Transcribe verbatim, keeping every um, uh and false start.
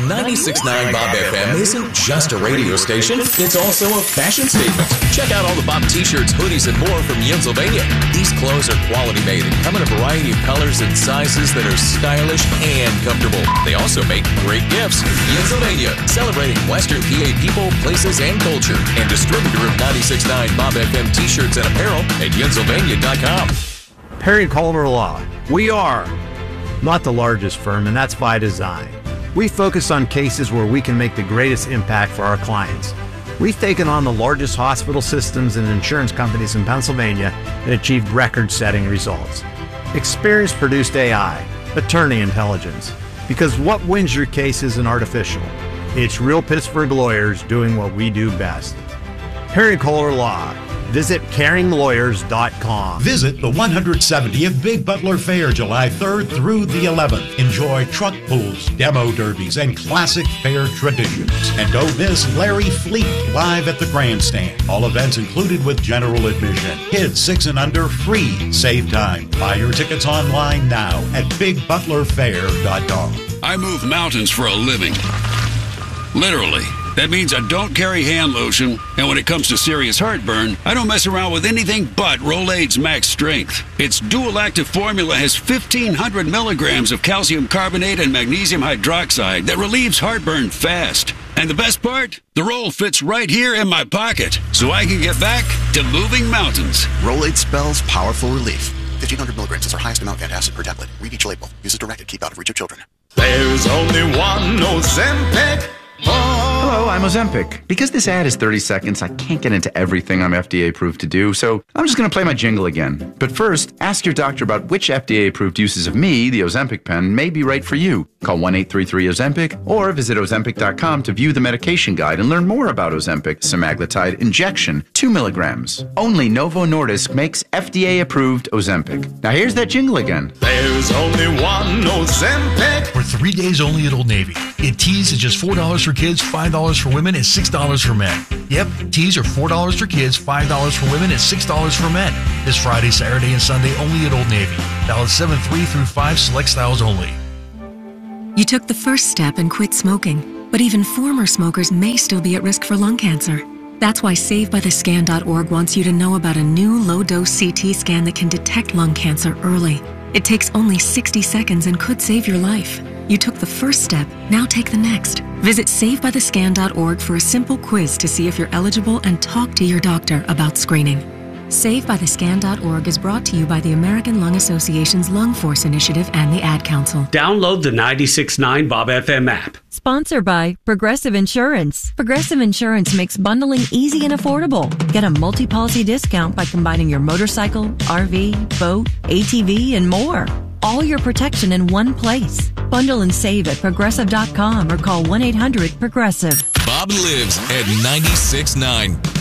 ninety-six point nine Bob F M isn't just a radio station, it's also a fashion statement. Check out all the Bob t-shirts, hoodies, and more from Yensylvania. These clothes are quality made and come in a variety of colors and sizes that are stylish and comfortable. They also make great gifts. Yensylvania, celebrating Western P A people, places, and culture. And distributor of ninety-six point nine Bob F M t-shirts and apparel at Yensylvania dot com. Perry and Collamer Law. We are not the largest firm, and that's by design. We focus on cases where we can make the greatest impact for our clients. We've taken on the largest hospital systems and insurance companies in Pennsylvania and achieved record-setting results. Experience produced A I, attorney intelligence, because what wins your case isn't artificial. It's real Pittsburgh lawyers doing what we do best. Perry and Collamer Law. Visit caring lawyers dot com. Visit the one hundred seventieth Big Butler Fair July third through the eleventh. Enjoy truck pulls, demo derbies, and classic fair traditions. And don't miss Larry Fleet live at the grandstand. All events included with general admission. Kids six and under free. Save time. Buy your tickets online now at big butler fair dot com. I move mountains for a living. Literally. That means I don't carry hand lotion, and when it comes to serious heartburn, I don't mess around with anything but Rolaids Max Strength. Its dual-active formula has fifteen hundred milligrams of calcium carbonate and magnesium hydroxide that relieves heartburn fast. And the best part? The roll fits right here in my pocket, so I can get back to moving mountains. Rolaids spells powerful relief. fifteen hundred milligrams is our highest amount of antacid per tablet. Read each label. Use as directed. Keep out of reach of children. There's only one Ozempic. Hello, I'm Ozempic. Because this ad is thirty seconds, I can't get into everything I'm F D A approved to do, so I'm just going to play my jingle again. But first, ask your doctor about which F D A approved uses of me, the Ozempic pen, may be right for you. Call one eight three three Ozempic or visit Ozempic dot com to view the medication guide and learn more about Ozempic semaglutide injection, two milligrams. Only Novo Nordisk makes F D A approved Ozempic. Now here's that jingle again. There's only one Ozempic. For three days only at Old Navy. It tees is just four dollars for kids, five dollars for women, and six dollars for men. Yep, tees are four dollars for kids, five dollars for women, and six dollars for men. This Friday, Saturday, and Sunday only at Old Navy. Balance seven three through five, select styles only. You took the first step and quit smoking, but even former smokers may still be at risk for lung cancer. That's why save by the scan dot org wants you to know about a new low-dose C T scan that can detect lung cancer early. It takes only sixty seconds and could save your life. You took the first step, now take the next. Visit save by the scan dot org for a simple quiz to see if you're eligible and talk to your doctor about screening. save by the scan dot org is brought to you by the American Lung Association's Lung Force Initiative and the Ad Council. Download the ninety-six point nine Bob F M app. Sponsored by Progressive Insurance. Progressive Insurance makes bundling easy and affordable. Get a multi-policy discount by combining your motorcycle, R V, boat, A T V, and more. All your protection in one place. Bundle and save at progressive dot com or call one eight hundred progressive. Bob lives at ninety-six point nine.